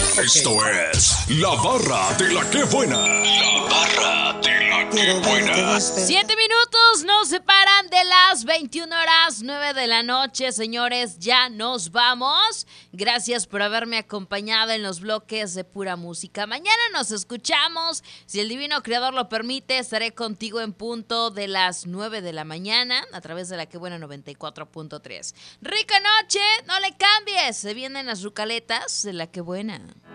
Esto es La Barra de la Que Buena. La Barra de la Que Buena. 7 minutos nos separan de las 21:09 de la noche, señores. Ya nos vamos. Gracias por haberme acompañado en los bloques de pura música. Mañana nos escuchamos. Si el divino creador lo permite, estaré contigo en punto de las 9 de la mañana a través de la Que Buena 94.3. Rica noche, no le cambies. Se vienen las rucaletas de la Que Buena.